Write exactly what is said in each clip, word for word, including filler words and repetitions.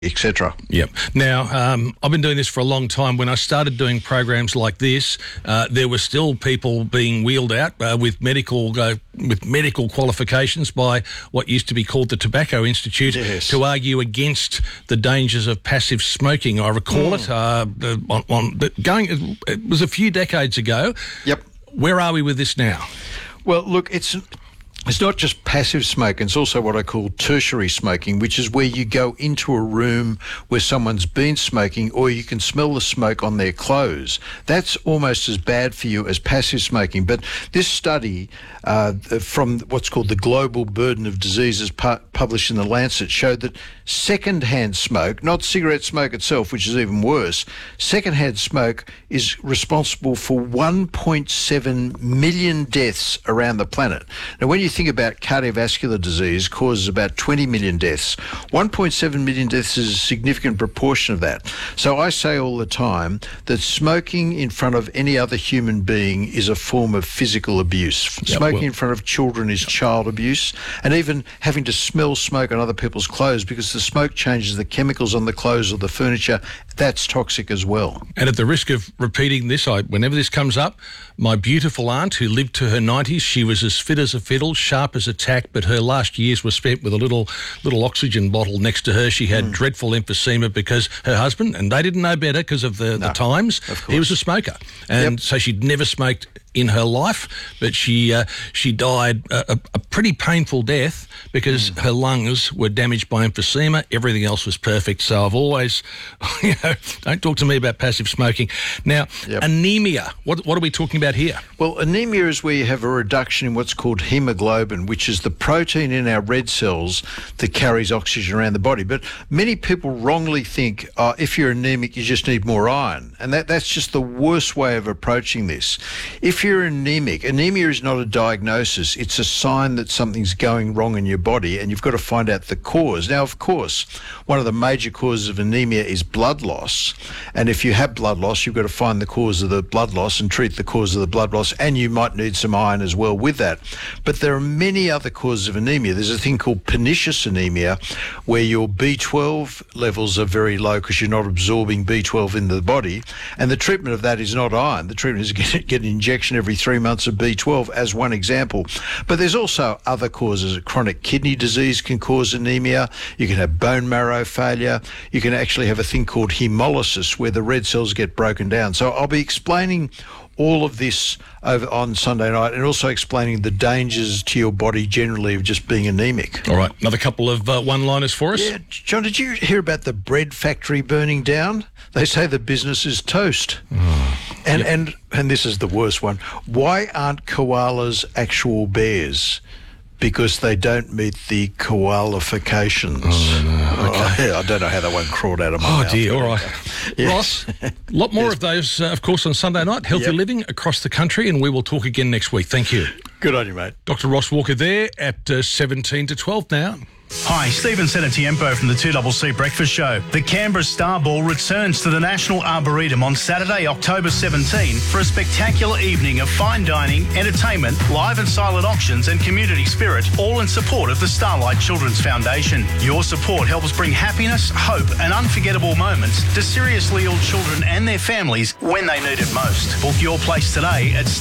et cetera. Yep. Now, um, I've been doing this for a long time. When I started doing programs like this, uh, there were still people being wheeled out uh, with medical uh, with medical qualifications by what used to be called the Tobacco Institute yes. to argue against the dangers of passive smoking. I recall mm. it. Uh, on, on the, going, it was a few decades ago. Yep. Where are we with this now? Well, look, it's it's not just passive smoking, it's also what I call tertiary smoking, which is where you go into a room where someone's been smoking or you can smell the smoke on their clothes. That's almost as bad for you as passive smoking. But this study uh, from what's called the Global Burden of Diseases pu- published in The Lancet showed that second-hand smoke, not cigarette smoke itself, which is even worse, second-hand smoke is responsible for one point seven million deaths around the planet. Now, when you think about cardiovascular disease, causes about twenty million deaths. one point seven million deaths is a significant proportion of that. So I say all the time that smoking in front of any other human being is a form of physical abuse. Yep, smoking well, in front of children is yep. child abuse, and even having to smell smoke on other people's clothes because the smoke changes the chemicals on the clothes or the furniture, that's toxic as well. And at the risk of repeating this, I, whenever this comes up, my beautiful aunt who lived to her nineties, she was as fit as a fiddle, sharp as a tack, but her last years were spent with a little little oxygen bottle next to her. She had mm. dreadful emphysema because her husband, and they didn't know better because of the, no, the times, he was a smoker. And yep. so she'd never smoked in her life, but she uh, she died a, a pretty painful death because mm. her lungs were damaged by emphysema. Everything else was perfect. So I've always, you know, don't talk to me about passive smoking. Now, yep. anemia, what what are we talking about here? Well, anemia is where you have a reduction in what's called hemoglobin, which is the protein in our red cells that carries oxygen around the body. But many people wrongly think, oh, if you're anemic, you just need more iron. And that, that's just the worst way of approaching this. If you're anemic, anemia is not a diagnosis. It's a sign that something's going wrong in your body, and you've got to find out the cause. Now, of course, one of the major causes of anemia is blood loss. And if you have blood loss, you've got to find the cause of the blood loss and treat the cause of the blood loss, and you might need some iron as well with that. But there are many other causes of anemia. There's a thing called pernicious anemia, where your B twelve levels are very low because you're not absorbing B twelve into the body, and the treatment of that is not iron. The treatment is get, get an injection every three months of B twelve, as one example. But there's also other causes. Chronic kidney disease can cause anemia. You can have bone marrow failure. You can actually have a thing called hemolysis, where the red cells get broken down. So I'll be explaining all of this over on Sunday night, and also explaining the dangers to your body generally of just being anemic. All right, another couple of uh, one-liners for us. Yeah, John, did you hear about the bread factory burning down? They say the business is toast. Oh, and, yep. and, and this is the worst one. Why aren't koalas actual bears? Because they don't meet the koalifications. Oh, no. Okay. Oh, I don't know how that one crawled out of my oh, mouth. Oh, dear. All right. Yes. Ross, a lot more yes. of those, uh, of course, on Sunday night. Healthy yep. living across the country, and we will talk again next week. Thank you. Good on you, mate. Doctor Ross Walker there at uh, seventeen to twelve now. Hi, Stephen Senatiempo from the two C C Breakfast Show. The Canberra Star Ball returns to the National Arboretum on Saturday, October seventeenth for a spectacular evening of fine dining, entertainment, live and silent auctions and community spirit, all in support of the Starlight Children's Foundation. Your support helps bring happiness, hope and unforgettable moments to seriously ill children and their families when they need it most. Book your place today at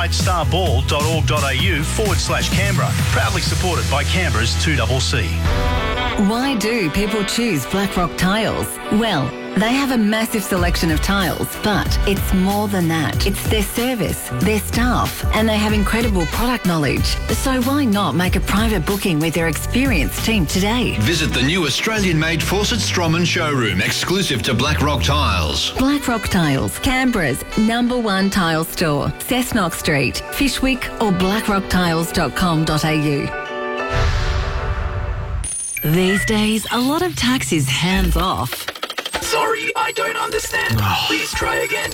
starlightstarball.org.au forward slash Canberra. Proudly supported by Canberra's two C C. Why do people choose Blackrock Tiles? Well, they have a massive selection of tiles, but it's more than that. It's their service, their staff, and they have incredible product knowledge. So why not make a private booking with their experienced team today? Visit the new Australian-made Fawcett Stroman showroom, exclusive to Blackrock Tiles. Blackrock Tiles, Canberra's number one tile store. Cessnock Street, Fishwick or blackrock tiles dot com dot a u. These days, a lot of tax is hands off. Sorry, I don't understand. Please try again.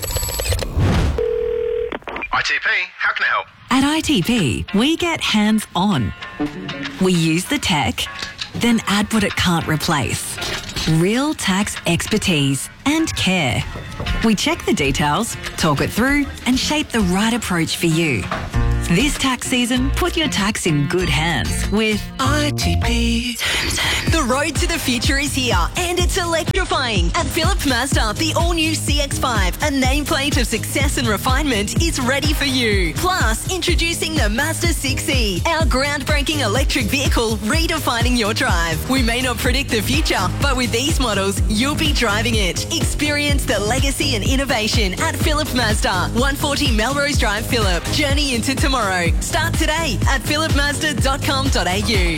I T P, how can I help? At I T P, we get hands on. We use the tech, then add what it can't replace. Real tax expertise and care. We check the details, talk it through, and shape the right approach for you. This tax season, put your tax in good hands with I T P. The road to the future is here and it's electrifying. At Philip Mazda, the all-new C X five, a nameplate of success and refinement, is ready for you. Plus, introducing the Mazda six E, our groundbreaking electric vehicle redefining your drive. We may not predict the future, but with these models, you'll be driving it. Experience the legacy and innovation at Philip Mazda, one forty Melrose Drive, Phillip. Journey into tomorrow. Start today at philip mazda dot com dot a u.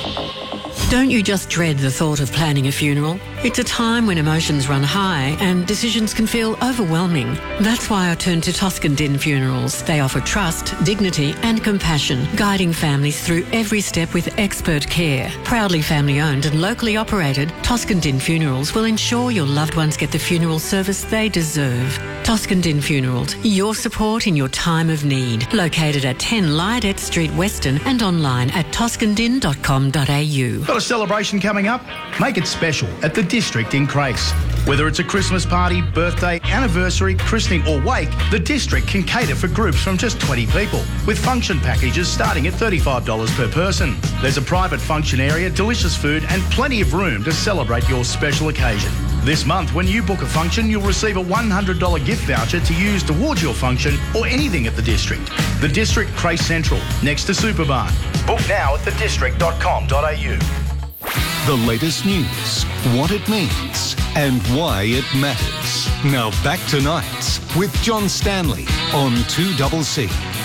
Don't you just dread the thought of planning a funeral? It's a time when emotions run high and decisions can feel overwhelming. That's why I turned to Toscan Din Funerals. They offer trust, dignity and compassion, guiding families through every step with expert care. Proudly family-owned and locally operated, Toscan Din Funerals will ensure your loved ones get the funeral service they deserve. Toscan Din Funerals, your support in your time of need. Located at ten Lydet Street, Weston, and online at toscan din dot com dot a u. Got a celebration coming up? Make it special at the District in Craig's. Whether it's a Christmas party, birthday, anniversary, christening or wake, the District can cater for groups from just twenty people, with function packages starting at thirty-five dollars per person. There's a private function area, delicious food and plenty of room to celebrate your special occasion. This month, when you book a function, you'll receive a one hundred dollars gift voucher to use towards your function or anything at the District. The District, Craig's Central, next to Superbarn. Book now at the district dot com dot a u. The latest news, what it means, and why it matters. Now back to Nights with John Stanley on two C C.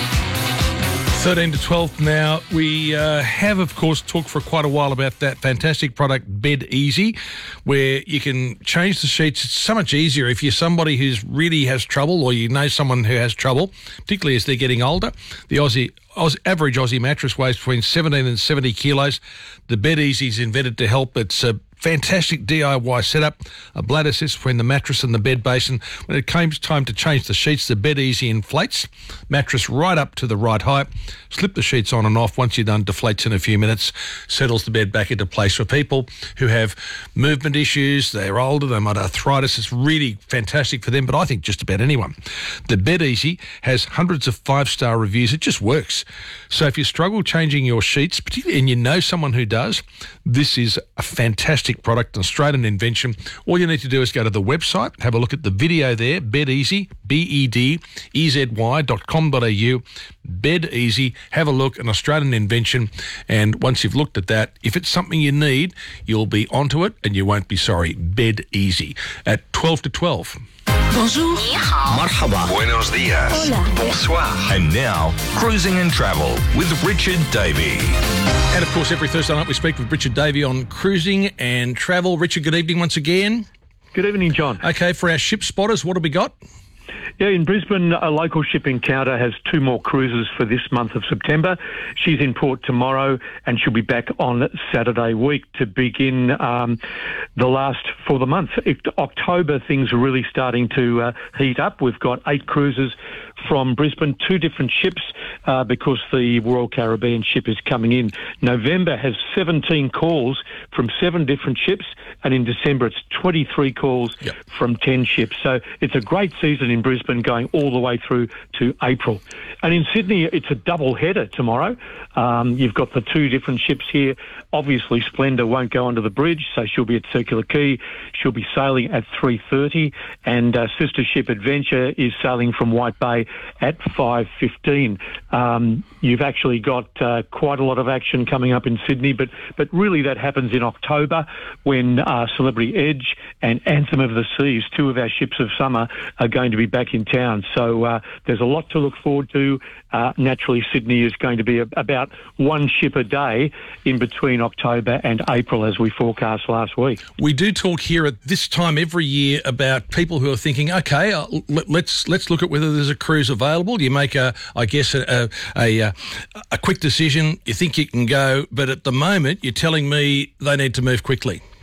thirteen to twelve now. We uh, have, of course, talked for quite a while about that fantastic product, Bed Easy, where you can change the sheets. It's so much easier if you're somebody who's really has trouble or you know someone who has trouble, particularly as they're getting older. The Aussie Oz, average Aussie mattress weighs between seventeen and seventy kilos. The Bed Easy is invented to help. It's a fantastic D I Y setup, a bladder assist between the mattress and the bed basin. When it comes time to change the sheets, the Bed Easy inflates, mattress right up to the right height, slip the sheets on and off. Once you're done, deflates in a few minutes, settles the bed back into place. For people who have movement issues, they're older, they might have arthritis, it's really fantastic for them, but I think just about anyone. The Bed Easy has hundreds of five-star reviews. It just works. So if you struggle changing your sheets, particularly, and you know someone who does, this is a fantastic product, an Australian invention. All you need to do is go to the website, have a look at the video there, Bed Easy, B E D E Z Y dot com dot a u. Bed Easy, have a look, an Australian invention, and once you've looked at that, if it's something you need, you'll be onto it and you won't be sorry. Bed Easy at twelve to twelve. Bonjour. Marhaba. Buenos dias. Hola. Bonsoir. And now, Cruising and Travel with Richard Davey. And of course, every Thursday night we speak with Richard Davey on Cruising and Travel. Richard, good evening once again. Good evening, John. Okay, for our ship spotters, what have we got? Yeah, in Brisbane, a local ship Encounter has two more cruises for this month of September. She's in port tomorrow and she'll be back on Saturday week to begin um, the last for the month. It, October, things are really starting to uh, heat up. We've got eight cruises from Brisbane, two different ships uh, because the Royal Caribbean ship is coming in. November has seventeen calls from seven different ships, and in December it's twenty-three calls yep. from ten ships. So it's a great season in Brisbane going all the way through to April. And in Sydney, it's a double header tomorrow. Um, you've got the two different ships here. Obviously, Splendor won't go under the bridge, so she'll be at Circular Quay. She'll be sailing at three thirty, and uh, sister ship Adventure is sailing from White Bay at five fifteen. Um, you've actually got uh, quite a lot of action coming up in Sydney, but but really that happens in October when uh, Celebrity Edge and Anthem of the Seas, two of our ships of summer, are going to be back in town. So uh, there's a lot to look forward to. Uh, naturally, Sydney is going to be a, about one ship a day in between October and April, as we forecast last week. We do talk here at this time every year about people who are thinking, okay, uh, let's let's look at whether there's a cruise available. You make a, I guess, a a, a a quick decision. You think you can go, but at the moment, you're telling me they need to move quickly.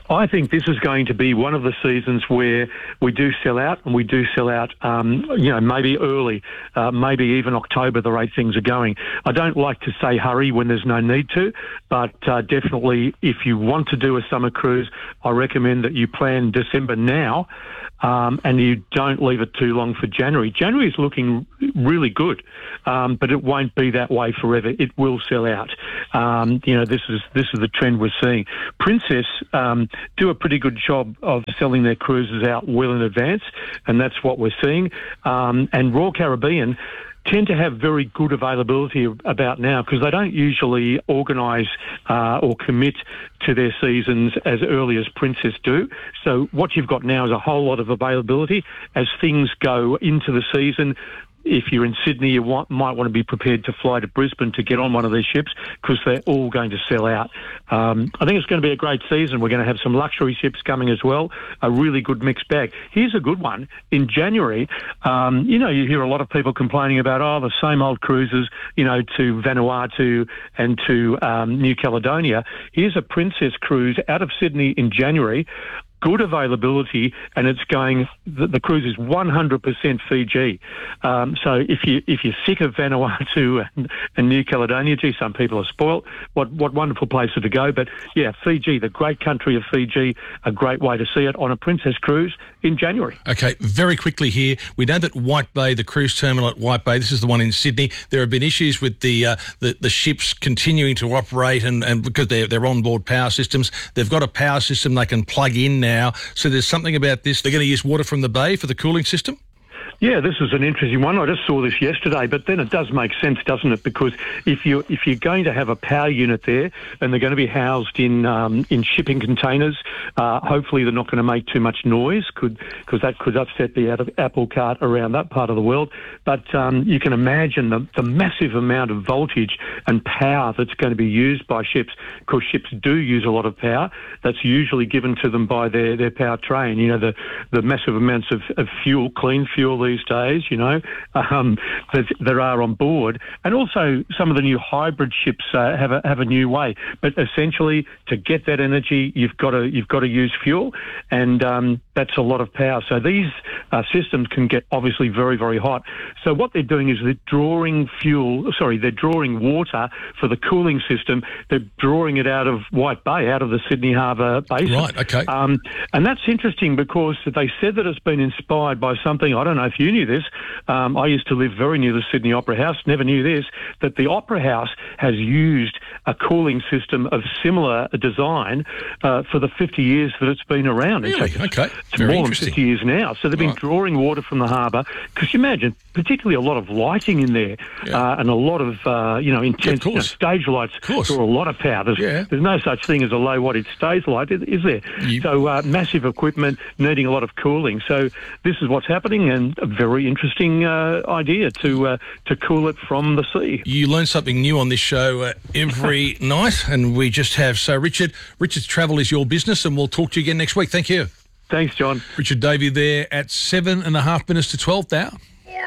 I think this is going to be one of the seasons where we do sell out, and we do sell out, um, you know, maybe early, uh, maybe even October, the rate things are going. I don't like to say hurry when there's no need to, but uh, definitely if you want to do a summer cruise, I recommend that you plan December now, um, and you don't leave it too long for January. January is looking really good, um, but it won't be that way forever. It will sell out. Um, you know, this is this is the trend we're seeing. Princess um, do a pretty good job of selling their cruises out well in advance, and that's what we're seeing. Um, and Royal Caribbean tend to have very good availability about now because they don't usually organise uh, or commit to their seasons as early as Princess do. So what you've got now is a whole lot of availability as things go into the season. If you're in Sydney, you want, might want to be prepared to fly to Brisbane to get on one of these ships because they're all going to sell out. Um, I think it's going to be a great season. We're going to have some luxury ships coming as well, a really good mixed bag. Here's a good one. In January, um, you know, you hear a lot of people complaining about, oh, the same old cruises, you know, to Vanuatu and to um, New Caledonia. Here's a Princess cruise out of Sydney in January. Good availability, and it's going. The, the cruise is one hundred percent Fiji. Um, so if you if you're sick of Vanuatu and, and New Caledonia, gee, some people are spoilt. What what wonderful places to go! But yeah, Fiji, the great country of Fiji, a great way to see it on a Princess cruise in January. Okay, very quickly here, we know that White Bay, the cruise terminal at White Bay, this is the one in Sydney. There have been issues with the uh, the, the ships continuing to operate, and, and because they're they're onboard power systems, they've got a power system they can plug in now. Now, so there's something about this. They're going to use water from the bay for the cooling system? Yeah, this is an interesting one. I just saw this yesterday, but then it does make sense, doesn't it? Because if you if you're going to have a power unit there, and they're going to be housed in um, in shipping containers, uh, hopefully they're not going to make too much noise, could because that could upset the apple cart around that part of the world. But um, you can imagine the, the massive amount of voltage and power that's going to be used by ships, because ships do use a lot of power. That's usually given to them by their, their power train. You know, the the massive amounts of, of fuel, clean fuel these days, you know, um, that there are on board. And also some of the new hybrid ships uh, have a have a new way. But essentially, to get that energy, you've got to you've got to use fuel, and um, that's a lot of power. So these uh, systems can get obviously very, very hot. So what they're doing is they're drawing fuel, sorry, they're drawing water for the cooling system. They're drawing it out of White Bay, out of the Sydney Harbour Basin. Right, okay. Um, and that's interesting because they said that it's been inspired by something, I don't know if you knew this, um, I used to live very near the Sydney Opera House, never knew this, that the Opera House has used a cooling system of similar design uh, for the fifty years that it's been around. Really? In fact, Okay. It's Very more than interesting. fifty years now. So they've been Right. drawing water from the harbour, because you imagine, particularly a lot of lighting in there, Yeah. uh, and a lot of, uh, you know, intense you know, course. stage lights course. draw a lot of power. There's, Yeah. there's no such thing as a low wattage stage light, is is there? You- So uh, massive equipment needing a lot of cooling. So this is what's happening, and a very interesting uh, idea to uh, to cool it from the sea. You learn something new on this show uh, every night, and we just have. So, Richard, Richard's Travel is your business, and we'll talk to you again next week. Thank you. Thanks, John. Richard Davey there at seven and a half minutes to twelve now.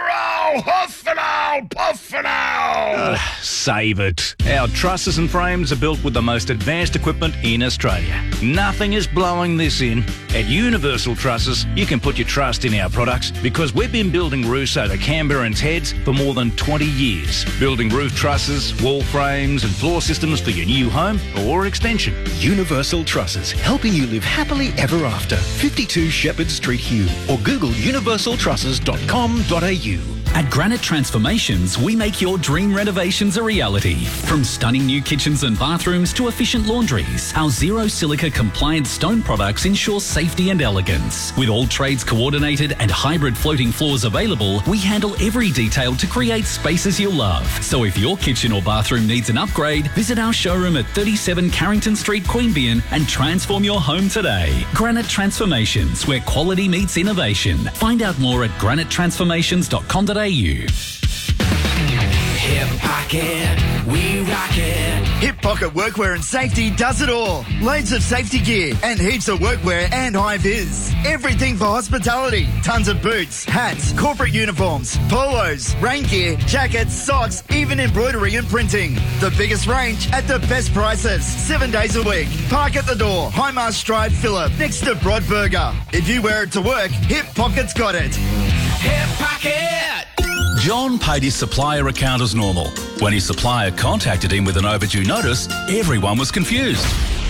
Oh, huff and owl, puff and owl. Save it. Our trusses and frames are built with the most advanced equipment in Australia. Nothing is blowing this in. At Universal Trusses, you can put your trust in our products because we've been building roofs over Canberra and Heads for more than twenty years. Building roof trusses, wall frames and floor systems for your new home or extension. Universal Trusses, helping you live happily ever after. fifty-two Shepherd Street, Hugh, or Google universal trusses dot com dot a u. At Granite Transformations, we make your dream renovations a reality. From stunning new kitchens and bathrooms to efficient laundries, our zero silica compliant stone products ensure safety and elegance. With all trades coordinated and hybrid floating floors available, we handle every detail to create spaces you'll love. So if your kitchen or bathroom needs an upgrade, visit our showroom at thirty-seven Carrington Street, Queanbeyan, and transform your home today. Granite Transformations, where quality meets innovation. Find out more at granite transformations dot com dot a u. Hip pocket, we rock it. Hip Pocket Workwear and Safety does it all. Loads of safety gear and heaps of workwear and high-vis. Everything for hospitality. Tons of boots, hats, corporate uniforms, polos, rain gear, jackets, socks, even embroidery and printing. The biggest range at the best prices. Seven days a week. Park at the door. High Mast Drive, Phillip, next to Broadburger. If you wear it to work, Hip Pocket's got it. Hip Pocket! John paid his supplier account as normal. When his supplier contacted him with an overdue notice, everyone was confused.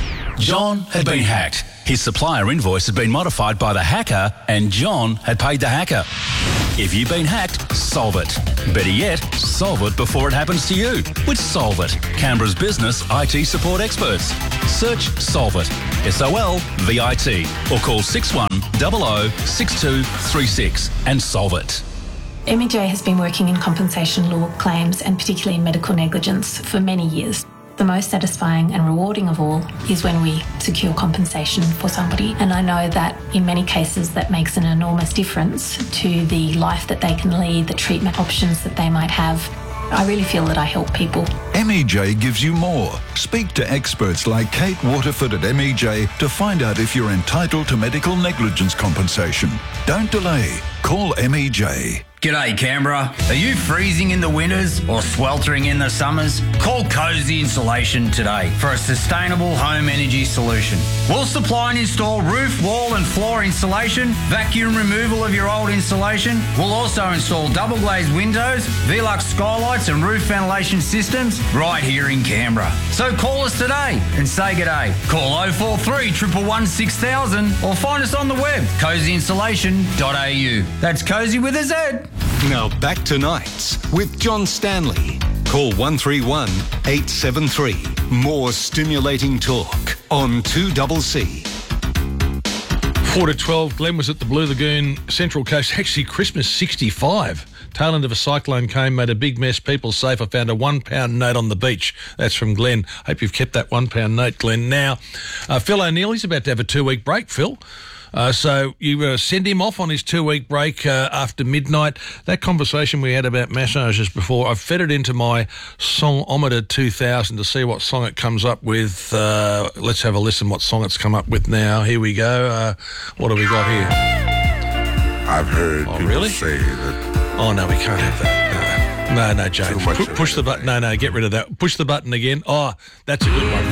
John had been hacked. His supplier invoice had been modified by the hacker, and John had paid the hacker. If you've been hacked, solve it. Better yet, solve it before it happens to you with Solve It, Canberra's business I T support experts. Search Solve It, S O L V I T, or call six one zero zero six two three six and solve it. M E J has been working in compensation law claims and particularly medical negligence for many years. The most satisfying and rewarding of all is when we secure compensation for somebody. And I know that in many cases that makes an enormous difference to the life that they can lead, the treatment options that they might have. I really feel that I help people. M E J gives you more. Speak to experts like Kate Waterford at M E J to find out if you're entitled to medical negligence compensation. Don't delay. Call M E J. G'day Canberra. Are you freezing in the winters or sweltering in the summers? Call Cozy Insulation today for a sustainable home energy solution. We'll supply and install roof, wall and floor insulation, vacuum removal of your old insulation. We'll also install double glazed windows, Velux skylights and roof ventilation systems right here in Canberra. So call us today and say g'day. Call oh four three, one one one, six thousand or find us on the web, cozy insulation dot a u. That's Cozy with a Z. Now back to Nights with John Stanley. Call one three one, eight seven three. More stimulating talk on two C C. four to twelve, Glenn was at the Blue Lagoon Central Coast. Actually, Christmas sixty-five. Tail end of a cyclone came, made a big mess, people safe. I found a one pound note on the beach. That's from Glenn. Hope you've kept that one pound note, Glenn. Now, uh, Phil O'Neill, he's about to have a two-week break, Phil. Uh, so you uh, send him off on his two-week break uh, after midnight. That conversation we had about massages before, I've fed it into my Songometer two thousand to see what song it comes up with. Uh, let's have a listen what song it's come up with now. Here we go. Uh, what do we got here? I've heard oh, people really? say that... Oh, no, we can't have that. No, no, no James. Pu- push the button. No, no, get rid of that. Push the button again. Oh, that's a good one.